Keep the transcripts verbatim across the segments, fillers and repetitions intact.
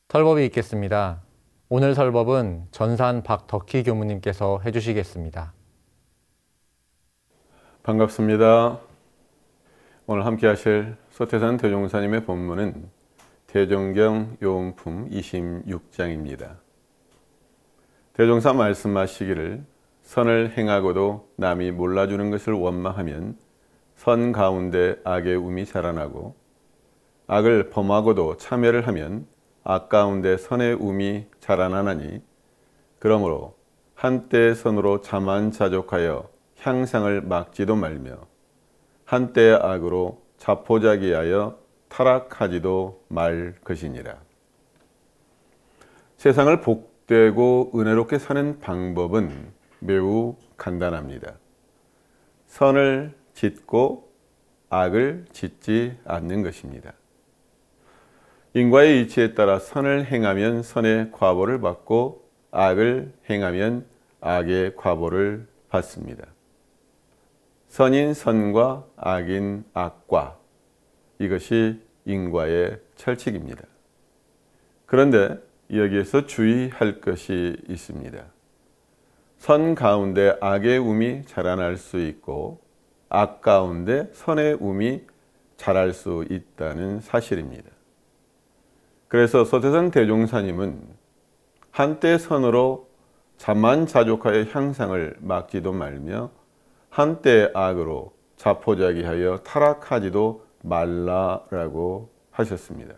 설법이 있겠습니다. 오늘 설법은 전산 박덕희 교무님께서 해주시겠습니다. 반갑습니다. 오늘 함께 하실 소태산 대종사님의 본문은 대종경 요음품 이십육 장입니다. 대종사 말씀하시기를 선을 행하고도 남이 몰라주는 것을 원망하면 선 가운데 악의 움이 자라나고 악을 범하고도 참여를 하면 악 가운데 선의 움이 자라나나니 그러므로 한때의 선으로 자만자족하여 향상을 막지도 말며 한때의 악으로 자포자기하여 타락하지도 말 것이니라. 세상을 복되고 은혜롭게 사는 방법은 매우 간단합니다. 선을 짓고 악을 짓지 않는 것입니다. 인과의 이치에 따라 선을 행하면 선의 과보를 받고 악을 행하면 악의 과보를 받습니다. 선인 선과 악인 악과, 이것이 인과의 철칙입니다. 그런데 여기에서 주의할 것이 있습니다. 선 가운데 악의 움이 자라날 수 있고 악 가운데 선의 움이 자랄 수 있다는 사실입니다. 그래서 소태산 대종사님은 한때 선으로 자만자족하여 향상을 막지도 말며 한때 악으로 자포자기하여 타락하지도 말라라고 하셨습니다.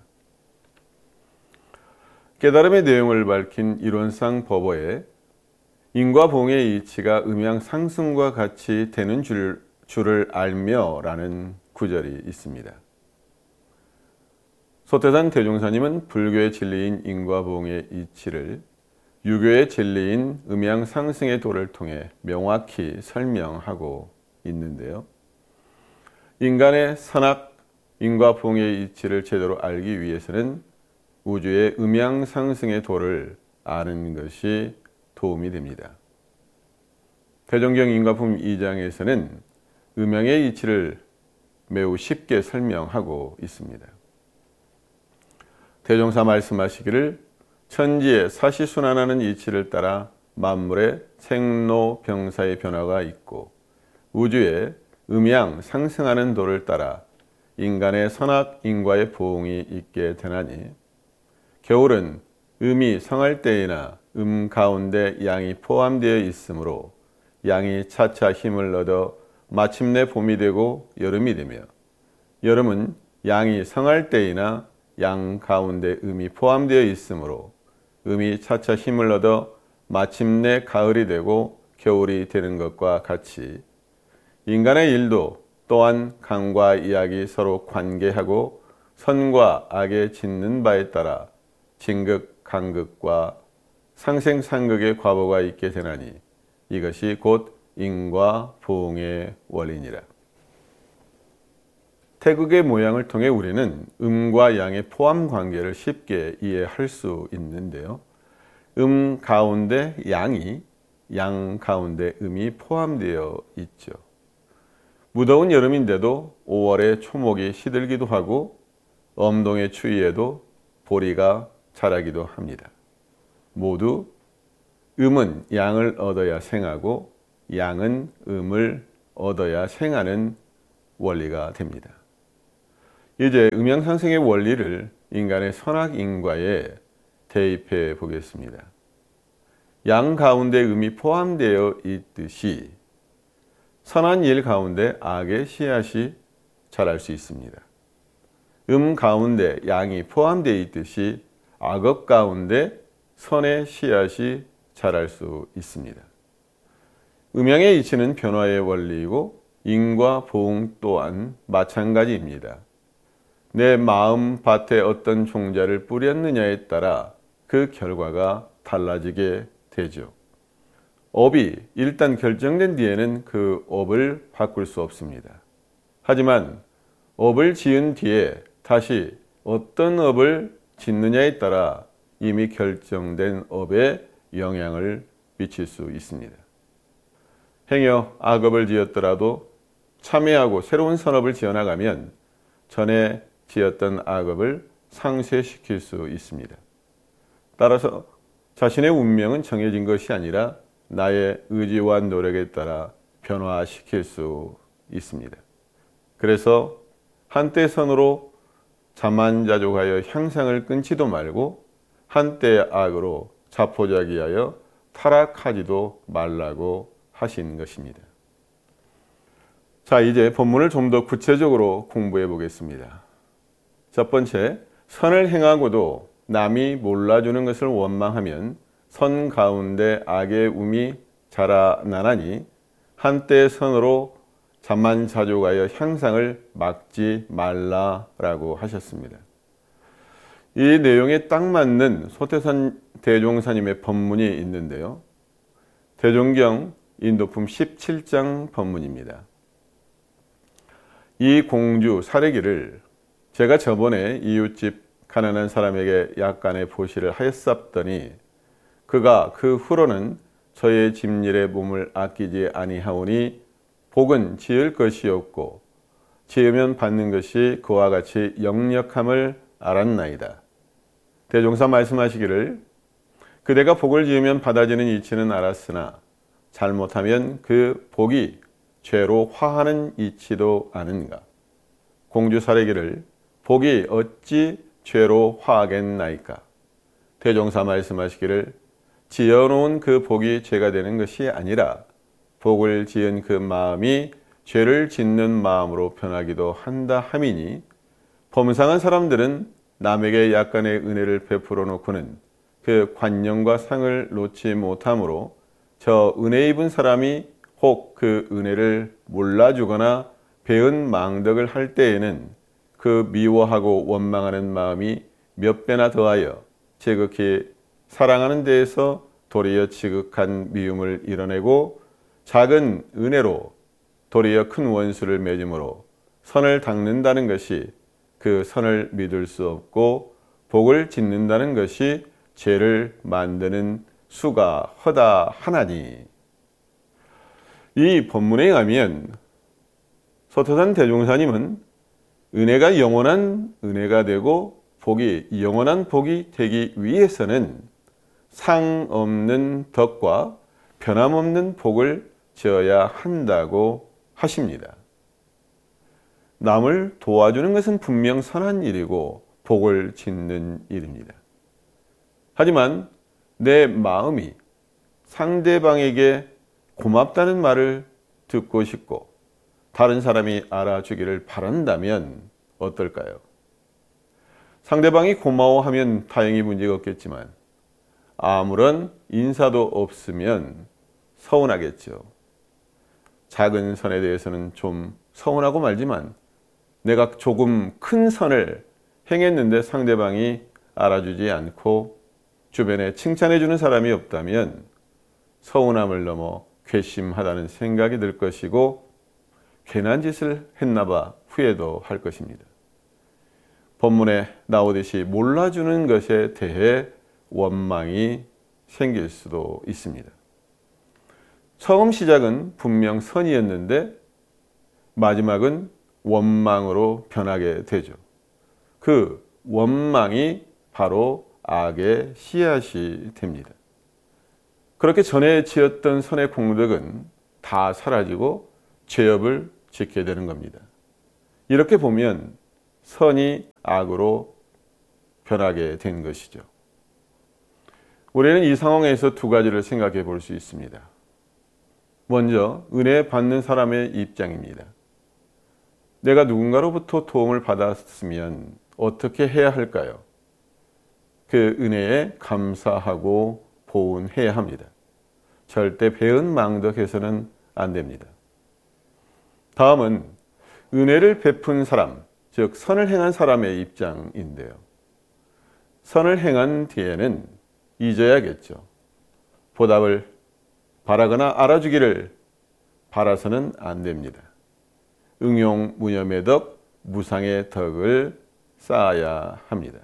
깨달음의 내용을 밝힌 이론상 법어에 인과 봉의 이치가 음양 상승과 같이 되는 줄, 줄을 알며 라는 구절이 있습니다. 소태산 대종사님은 불교의 진리인 인과봉의 이치를 유교의 진리인 음양상승의 도를 통해 명확히 설명하고 있는데요. 인간의 선악, 인과봉의 이치를 제대로 알기 위해서는 우주의 음양상승의 도를 아는 것이 도움이 됩니다. 대종경 인과품 이 장에서는 음양의 이치를 매우 쉽게 설명하고 있습니다. 대종사 말씀하시기를 천지의 사시순환하는 이치를 따라 만물의 생로병사의 변화가 있고 우주의 음양 상승하는 도를 따라 인간의 선악 인과의 보응이 있게 되나니 겨울은 음이 성할 때이나 음 가운데 양이 포함되어 있으므로 양이 차차 힘을 얻어 마침내 봄이 되고 여름이 되며 여름은 양이 성할 때이나 양 가운데 음이 포함되어 있으므로 음이 차차 힘을 얻어 마침내 가을이 되고 겨울이 되는 것과 같이 인간의 일도 또한 강과 이악이 서로 관계하고 선과 악에 짓는 바에 따라 진극, 간극과 상생상극의 과보가 있게 되나니 이것이 곧 인과 보응의 원리니라. 태극의 모양을 통해 우리는 음과 양의 포함 관계를 쉽게 이해할 수 있는데요. 음 가운데 양이, 양 가운데 음이 포함되어 있죠. 무더운 여름인데도 오월에 초목이 시들기도 하고 엄동의 추위에도 보리가 자라기도 합니다. 모두 음은 양을 얻어야 생하고 양은 음을 얻어야 생하는 원리가 됩니다. 이제 음양상승의 원리를 인간의 선악인과에 대입해 보겠습니다. 양 가운데 음이 포함되어 있듯이 선한 일 가운데 악의 씨앗이 자랄 수 있습니다. 음 가운데 양이 포함되어 있듯이 악업 가운데 선의 씨앗이 자랄 수 있습니다. 음양의 이치는 변화의 원리이고 인과 보응 또한 마찬가지입니다. 내 마음 밭에 어떤 종자를 뿌렸느냐에 따라 그 결과가 달라지게 되죠. 업이 일단 결정된 뒤에는 그 업을 바꿀 수 없습니다. 하지만 업을 지은 뒤에 다시 어떤 업을 짓느냐에 따라 이미 결정된 업에 영향을 미칠 수 있습니다. 행여 악업을 지었더라도 참회하고 새로운 선업을 지어나가면 전에 지었던 악업을 상쇄시킬 수 있습니다. 따라서 자신의 운명은 정해진 것이 아니라 나의 의지와 노력에 따라 변화시킬 수 있습니다. 그래서 한때 선으로 자만자족하여 향상을 끊지도 말고 한때 악으로 자포자기하여 타락하지도 말라고 하신 것입니다. 자, 이제 본문을 좀 더 구체적으로 공부해 보겠습니다. 첫 번째, 선을 행하고도 남이 몰라주는 것을 원망하면 선 가운데 악의 움이 자라나나니 한때 선으로 자만자족하여 향상을 막지 말라라고 하셨습니다. 이 내용에 딱 맞는 소태산 대종사님의 법문이 있는데요. 대종경 인도품 십칠 장 법문입니다. 이 공주 사례기를 제가 저번에 이웃집 가난한 사람에게 약간의 보시를 하였사옵더니 그가 그 후로는 저의 집일에 몸을 아끼지 아니하오니 복은 지을 것이 없고 지으면 받는 것이 그와 같이 역력함을 알았나이다. 대종사 말씀하시기를 그대가 복을 지으면 받아지는 이치는 알았으나 잘못하면 그 복이 죄로 화하는 이치도 아는가. 공주 사례기를 복이 어찌 죄로 화하겠나이까. 대종사 말씀하시기를 지어놓은 그 복이 죄가 되는 것이 아니라 복을 지은 그 마음이 죄를 짓는 마음으로 변하기도 한다 함이니 범상한 사람들은 남에게 약간의 은혜를 베풀어 놓고는 그 관념과 상을 놓지 못하므로 저 은혜 입은 사람이 혹 그 은혜를 몰라주거나 배은 망덕을 할 때에는 그 미워하고 원망하는 마음이 몇 배나 더하여 지극히 사랑하는 데에서 도리어 지극한 미움을 이뤄내고 작은 은혜로 도리어 큰 원수를 맺음으로 선을 닦는다는 것이 그 선을 믿을 수 없고 복을 짓는다는 것이 죄를 만드는 수가 허다 하나니. 이 본문에 의하면 소태산 대종사님은 은혜가 영원한 은혜가 되고 복이 영원한 복이 되기 위해서는 상 없는 덕과 변함없는 복을 지어야 한다고 하십니다. 남을 도와주는 것은 분명 선한 일이고 복을 짓는 일입니다. 하지만 내 마음이 상대방에게 고맙다는 말을 듣고 싶고 다른 사람이 알아주기를 바란다면 어떨까요? 상대방이 고마워하면 다행히 문제가 없겠지만 아무런 인사도 없으면 서운하겠죠. 작은 선에 대해서는 좀 서운하고 말지만 내가 조금 큰 선을 행했는데 상대방이 알아주지 않고 주변에 칭찬해주는 사람이 없다면 서운함을 넘어 괘씸하다는 생각이 들 것이고 괜한 짓을 했나봐 후회도 할 것입니다. 본문에 나오듯이 몰라주는 것에 대해 원망이 생길 수도 있습니다. 처음 시작은 분명 선이었는데 마지막은 원망으로 변하게 되죠. 그 원망이 바로 악의 씨앗이 됩니다. 그렇게 전에 지었던 선의 공덕은 다 사라지고 죄업을 짓게 되는 겁니다. 이렇게 보면 선이 악으로 변하게 된 것이죠. 우리는 이 상황에서 두 가지를 생각해 볼 수 있습니다. 먼저 은혜 받는 사람의 입장입니다. 내가 누군가로부터 도움을 받았으면 어떻게 해야 할까요? 그 은혜에 감사하고 보은해야 합니다. 절대 배은망덕해서는 안 됩니다. 다음은 은혜를 베푼 사람, 즉 선을 행한 사람의 입장인데요. 선을 행한 뒤에는 잊어야겠죠. 보답을 바라거나 알아주기를 바라서는 안 됩니다. 응용 무념의 덕, 무상의 덕을 쌓아야 합니다.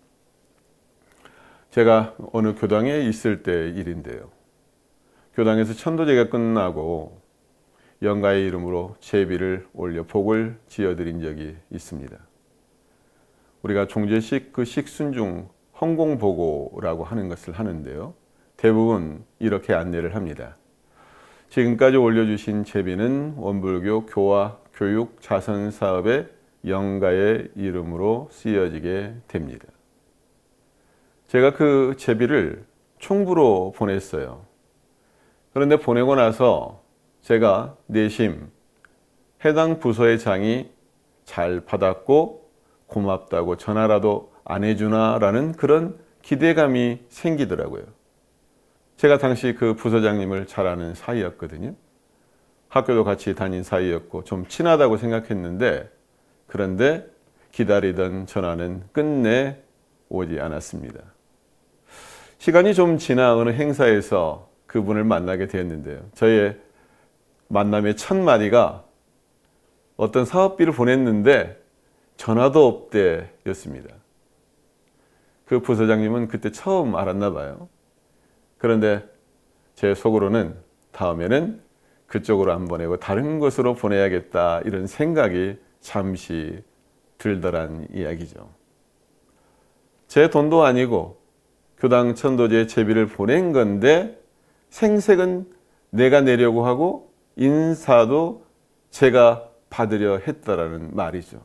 제가 어느 교당에 있을 때 일인데요. 교당에서 천도제가 끝나고 영가의 이름으로 제비를 올려 복을 지어드린 적이 있습니다. 우리가 종제식 그 식순 중 헌공보고라고 하는 것을 하는데요. 대부분 이렇게 안내를 합니다. 지금까지 올려주신 제비는 원불교 교화 교육 자선 사업의 영가의 이름으로 쓰여지게 됩니다. 제가 그 제비를 총부로 보냈어요. 그런데 보내고 나서 제가 내심 해당 부서의 장이 잘 받았고 고맙다고 전화라도 안 해주나라는 그런 기대감이 생기더라고요. 제가 당시 그 부서장님을 잘 아는 사이였거든요. 학교도 같이 다닌 사이였고 좀 친하다고 생각했는데, 그런데 기다리던 전화는 끝내 오지 않았습니다. 시간이 좀 지나 어느 행사에서 그분을 만나게 되었는데요. 저의 만남의 첫 마디가 어떤 사업비를 보냈는데 전화도 없대 였습니다. 그 부서장님은 그때 처음 알았나 봐요. 그런데 제 속으로는 다음에는 그쪽으로 안 보내고 다른 곳으로 보내야겠다, 이런 생각이 잠시 들더란 이야기죠. 제 돈도 아니고 교당 천도제 제비를 보낸 건데 생색은 내가 내려고 하고 인사도 제가 받으려 했다라는 말이죠.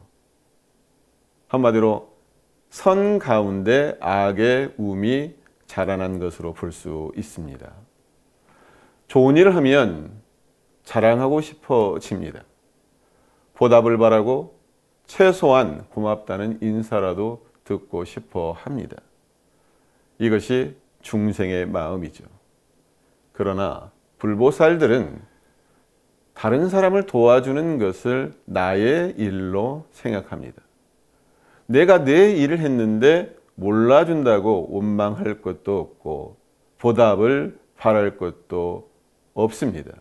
한마디로 선 가운데 악의 움이 자라난 것으로 볼 수 있습니다. 좋은 일을 하면 자랑하고 싶어집니다. 보답을 바라고 최소한 고맙다는 인사라도 듣고 싶어 합니다. 이것이 중생의 마음이죠. 그러나 불보살들은 다른 사람을 도와주는 것을 나의 일로 생각합니다. 내가 내 일을 했는데 몰라준다고 원망할 것도 없고 보답을 바랄 것도 없습니다.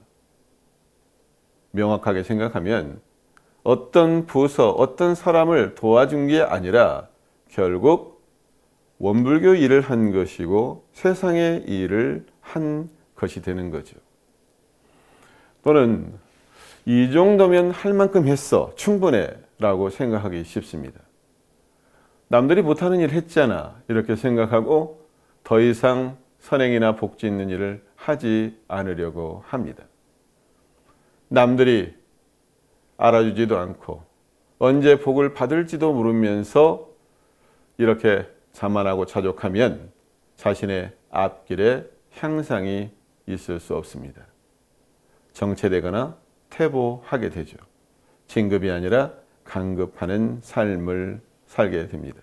명확하게 생각하면 어떤 부서, 어떤 사람을 도와준 게 아니라 결국 원불교 일을 한 것이고 세상의 일을 한 것이 되는 거죠. 또는 이 정도면 할 만큼 했어, 충분해 라고 생각하기 쉽습니다. 남들이 못하는 일 했잖아, 이렇게 생각하고 더 이상 선행이나 복지 있는 일을 하지 않으려고 합니다. 남들이 알아주지도 않고 언제 복을 받을지도 모르면서 이렇게 자만하고 자족하면 자신의 앞길에 향상이 있을 수 없습니다. 정체되거나 퇴보하게 되죠. 진급이 아니라 강급하는 삶을 살게 됩니다.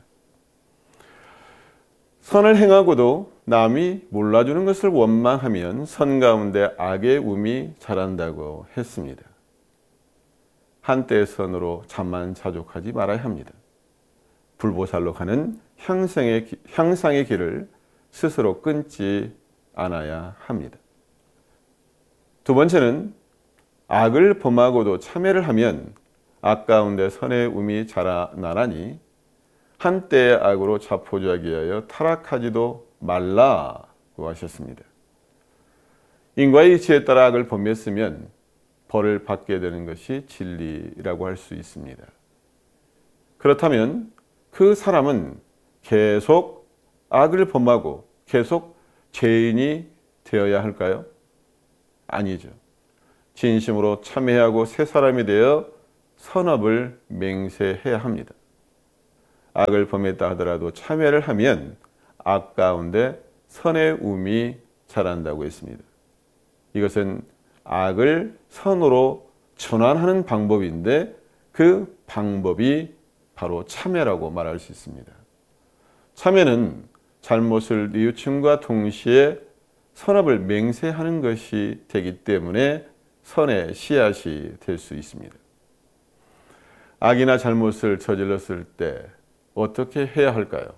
선을 행하고도 남이 몰라주는 것을 원망하면 선 가운데 악의 움이 자란다고 했습니다. 한때의 선으로 자만자족하지 말아야 합니다. 불보살로 가는 향상의, 향상의 길을 스스로 끊지 않아야 합니다. 두 번째는 악을 범하고도 참회를 하면 악 가운데 선의 움이 자라나나니 한때의 악으로 자포자기하여 타락하지도 말라고 하셨습니다. 인과의 이치에 따라 악을 범했으면 벌을 받게 되는 것이 진리라고 할 수 있습니다. 그렇다면 그 사람은 계속 악을 범하고 계속 죄인이 되어야 할까요? 아니죠. 진심으로 참회하고 새 사람이 되어 선업을 맹세해야 합니다. 악을 범했다 하더라도 참회를 하면 악 가운데 선의 움이 자란다고 했습니다. 이것은 악을 선으로 전환하는 방법인데 그 방법이 바로 참회라고 말할 수 있습니다. 참회는 잘못을 뉘우침과 동시에 선업을 맹세하는 것이 되기 때문에 선의 씨앗이 될 수 있습니다. 악이나 잘못을 저질렀을 때 어떻게 해야 할까요?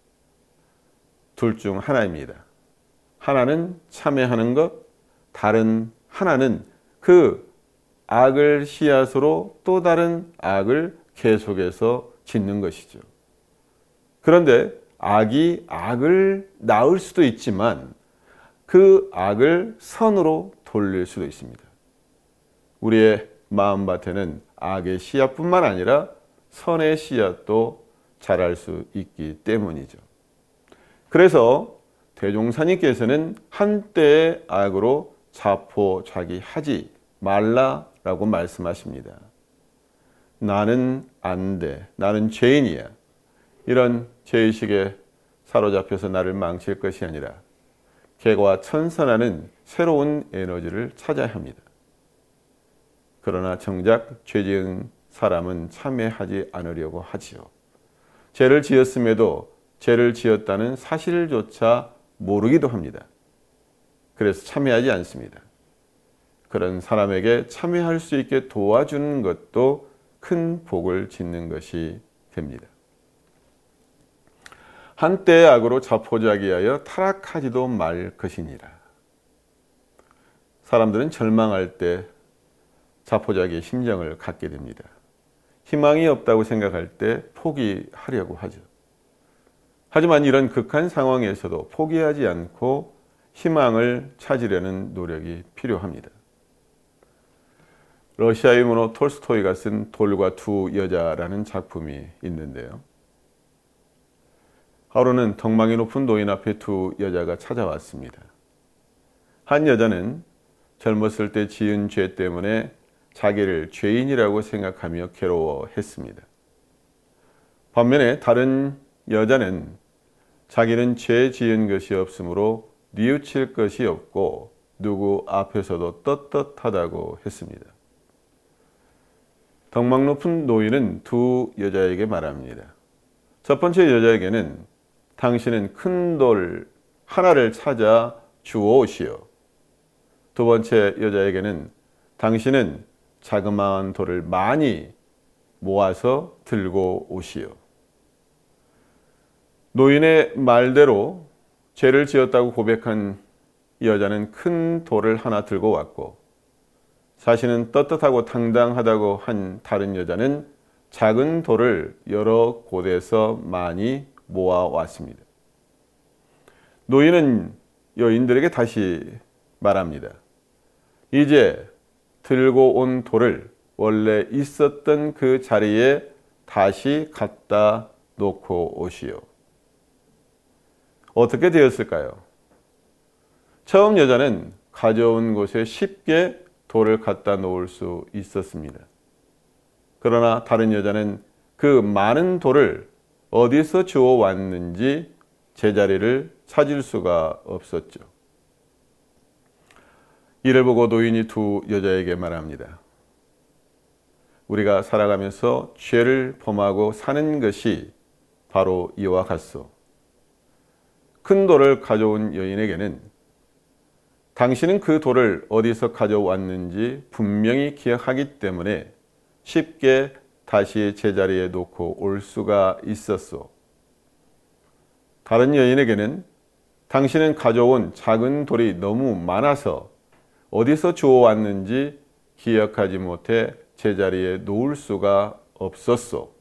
둘 중 하나입니다. 하나는 참회하는 것, 다른 하나는 그 악을 씨앗으로 또 다른 악을 계속해서 짓는 것이죠. 그런데 악이 악을 낳을 수도 있지만 그 악을 선으로 돌릴 수도 있습니다. 우리의 마음밭에는 악의 씨앗뿐만 아니라 선의 씨앗도 자랄 수 있기 때문이죠. 그래서 대종사님께서는 한때의 악으로 자포자기하지 말라라고 말씀하십니다. 나는 안 돼. 나는 죄인이야. 이런 죄의식에 사로잡혀서 나를 망칠 것이 아니라 개과 천선하는 새로운 에너지를 찾아야 합니다. 그러나 정작 죄 지은 사람은 참회하지 않으려고 하지요. 죄를 지었음에도 죄를 지었다는 사실조차 모르기도 합니다. 그래서 참회하지 않습니다. 그런 사람에게 참회할 수 있게 도와주는 것도 큰 복을 짓는 것이 됩니다. 한때의 악으로 자포자기하여 타락하지도 말 것이니라. 사람들은 절망할 때 자포자기의 심정을 갖게 됩니다. 희망이 없다고 생각할 때 포기하려고 하죠. 하지만 이런 극한 상황에서도 포기하지 않고 희망을 찾으려는 노력이 필요합니다. 러시아 유문호 톨스토이가 쓴 돌과 두 여자라는 작품이 있는데요. 하루는 덕망이 높은 노인 앞에 두 여자가 찾아왔습니다. 한 여자는 젊었을 때 지은 죄 때문에 자기를 죄인이라고 생각하며 괴로워했습니다. 반면에 다른 여자는 자기는 죄 지은 것이 없으므로 뉘우칠 것이 없고 누구 앞에서도 떳떳하다고 했습니다. 덕망 높은 노인은 두 여자에게 말합니다. 첫 번째 여자에게는 당신은 큰 돌 하나를 찾아 주오시오. 두 번째 여자에게는 당신은 자그마한 돌을 많이 모아서 들고 오시오. 노인의 말대로 죄를 지었다고 고백한 여자는 큰 돌을 하나 들고 왔고, 자신은 떳떳하고 당당하다고 한 다른 여자는 작은 돌을 여러 곳에서 많이 모아왔습니다. 노인은 여인들에게 다시 말합니다. 이제 들고 온 돌을 원래 있었던 그 자리에 다시 갖다 놓고 오시오. 어떻게 되었을까요? 처음 여자는 가져온 곳에 쉽게 돌을 갖다 놓을 수 있었습니다. 그러나 다른 여자는 그 많은 돌을 어디서 주워 왔는지 제자리를 찾을 수가 없었죠. 이를 보고 노인이 두 여자에게 말합니다. 우리가 살아가면서 죄를 범하고 사는 것이 바로 이와 같소. 큰 돌을 가져온 여인에게는 당신은 그 돌을 어디서 가져왔는지 분명히 기억하기 때문에 쉽게 다시 제자리에 놓고 올 수가 있었소. 다른 여인에게는 당신은 가져온 작은 돌이 너무 많아서 어디서 주워왔는지 기억하지 못해 제자리에 놓을 수가 없었소.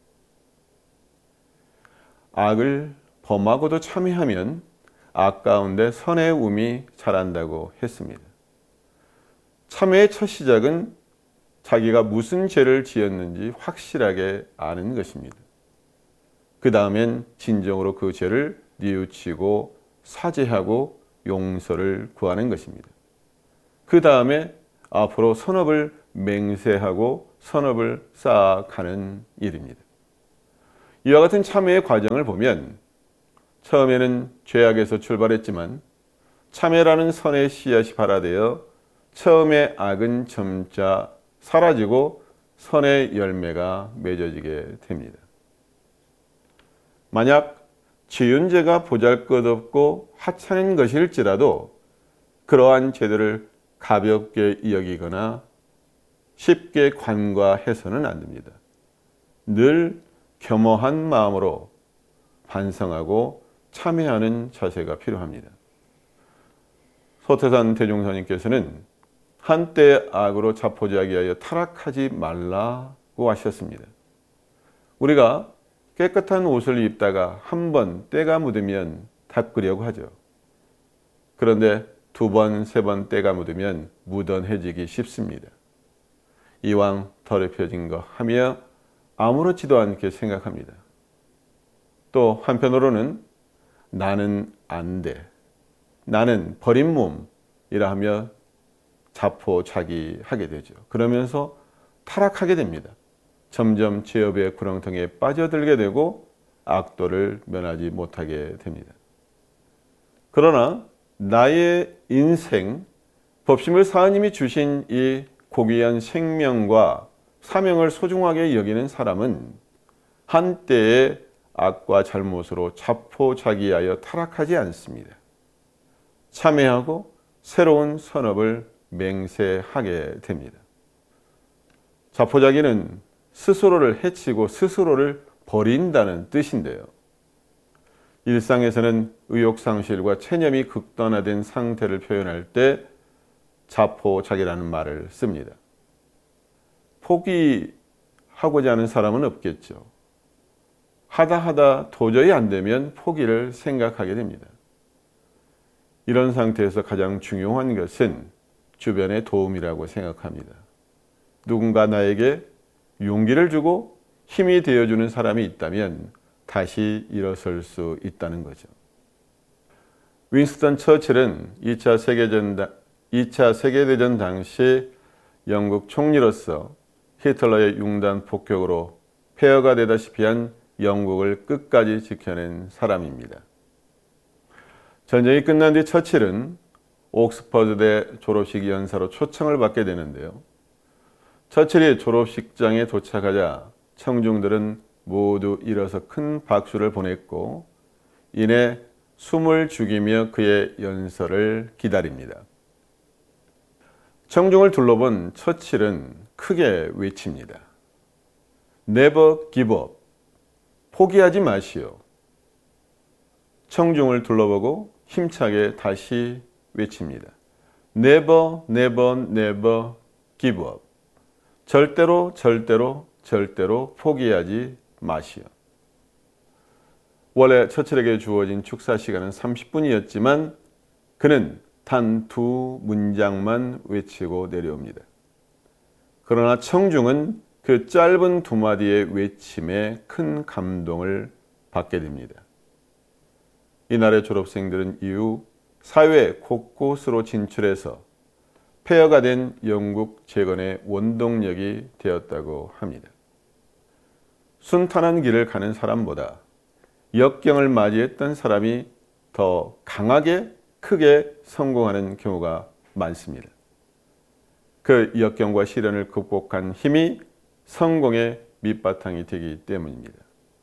악을 범하고도 참회하면 악 가운데 선의 움이 자란다고 했습니다. 참회의 첫 시작은 자기가 무슨 죄를 지었는지 확실하게 아는 것입니다. 그 다음엔 진정으로 그 죄를 뉘우치고 사죄하고 용서를 구하는 것입니다. 그 다음에 앞으로 선업을 맹세하고 선업을 쌓아가는 일입니다. 이와 같은 참회의 과정을 보면 처음에는 죄악에서 출발했지만 참회라는 선의 씨앗이 발화되어 처음의 악은 점차 사라지고 선의 열매가 맺어지게 됩니다. 만약 지은 죄가 보잘것없고 하찮은 것일지라도 그러한 죄들을 가볍게 여기거나 쉽게 관과해서는 안 됩니다. 늘 겸허한 마음으로 반성하고 참회하는 자세가 필요합니다. 소태산 대종사님께서는 한때 악으로 자포자기하여 타락하지 말라고 하셨습니다. 우리가 깨끗한 옷을 입다가 한 번 때가 묻으면 닦으려고 하죠. 그런데 두 번, 세 번 때가 묻으면 묻어내지기 쉽습니다. 이왕 더럽혀진 거 하며 아무렇지도 않게 생각합니다. 또 한편으로는 나는 안 돼, 나는 버린 몸이라 하며 자포자기하게 되죠. 그러면서 타락하게 됩니다. 점점 죄업의 구렁텅이에 빠져들게 되고 악도를 면하지 못하게 됩니다. 그러나 나의 인생, 법심을 사하님이 주신 이 고귀한 생명과 사명을 소중하게 여기는 사람은 한때의 악과 잘못으로 자포자기하여 타락하지 않습니다. 참회하고 새로운 선업을 맹세하게 됩니다. 자포자기는 스스로를 해치고 스스로를 버린다는 뜻인데요. 일상에서는 의욕상실과 체념이 극단화된 상태를 표현할 때 자포자기라는 말을 씁니다. 포기하고자 하는 사람은 없겠죠. 하다 하다 도저히 안 되면 포기를 생각하게 됩니다. 이런 상태에서 가장 중요한 것은 주변의 도움이라고 생각합니다. 누군가 나에게 용기를 주고 힘이 되어주는 사람이 있다면 다시 일어설 수 있다는 거죠. 윈스턴 처칠은 이 차 세계전, 이 차 세계대전 당시 영국 총리로서 히틀러의 융단 폭격으로 폐허가 되다시피 한 영국을 끝까지 지켜낸 사람입니다. 전쟁이 끝난 뒤 처칠은 옥스퍼드대 졸업식 연사로 초청을 받게 되는데요. 처칠이 졸업식장에 도착하자 청중들은 모두 일어서 큰 박수를 보냈고 이내 숨을 죽이며 그의 연설을 기다립니다. 청중을 둘러본 처칠은 크게 외칩니다. Never give up. 포기하지 마시오. 청중을 둘러보고 힘차게 다시 외칩니다. Never, never, never give up. 절대로, 절대로, 절대로 포기하지 마시오. 원래 처칠에게 주어진 축사 시간은 삼십 분이었지만 그는 단 두 문장만 외치고 내려옵니다. 그러나 청중은 그 짧은 두 마디의 외침에 큰 감동을 받게 됩니다. 이날의 졸업생들은 이후 사회 곳곳으로 진출해서 폐허가 된 영국 재건의 원동력이 되었다고 합니다. 순탄한 길을 가는 사람보다 역경을 맞이했던 사람이 더 강하게 크게 성공하는 경우가 많습니다. 그 역경과 시련을 극복한 힘이 성공의 밑바탕이 되기 때문입니다.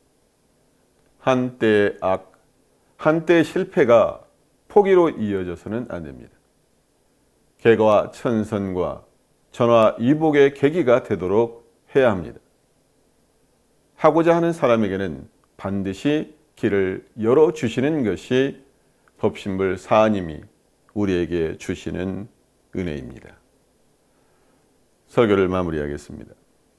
한때의 악, 한때의 실패가 포기로 이어져서는 안 됩니다. 개과 천선과 전화위복의 계기가 되도록 해야 합니다. 하고자 하는 사람에게는 반드시 길을 열어주시는 것이 법신불 사하님이 우리에게 주시는 은혜입니다. 설교를 마무리하겠습니다.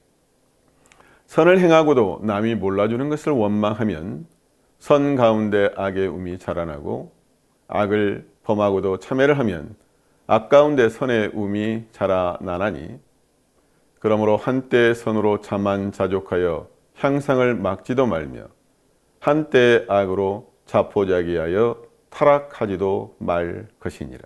선을 행하고도 남이 몰라주는 것을 원망하면 선 가운데 악의 움이 자라나고 악을 범하고도 참회를 하면 악 가운데 선의 움이 자라나나니 그러므로 한때의 선으로 자만자족하여 향상을 막지도 말며 한때의 악으로 자포자기하여 타락하지도 말 것이니라.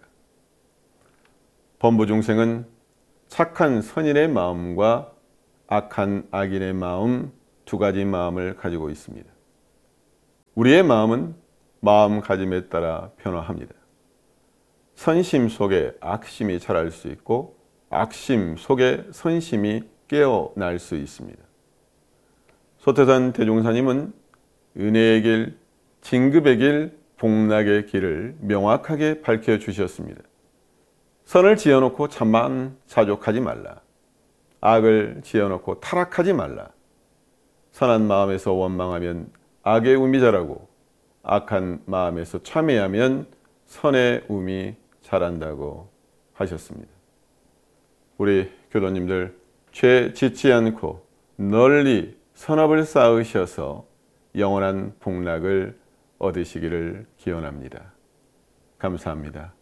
범부중생은 착한 선인의 마음과 악한 악인의 마음 두 가지 마음을 가지고 있습니다. 우리의 마음은 마음가짐에 따라 변화합니다. 선심 속에 악심이 자랄 수 있고 악심 속에 선심이 깨어날 수 있습니다. 소태산 대종사님은 은혜의 길, 진급의 길, 복락의 길을 명확하게 밝혀주셨습니다. 선을 지어놓고 자만자족하지 말라. 악을 지어놓고 타락하지 말라. 선한 마음에서 원망하면 악의 움이 자라고 악한 마음에서 참회하면 선의 움이 자란다고 하셨습니다. 우리 교도님들 죄 짓지 않고 널리 선업을 쌓으셔서 영원한 복락을 얻으시기를 기원합니다. 감사합니다.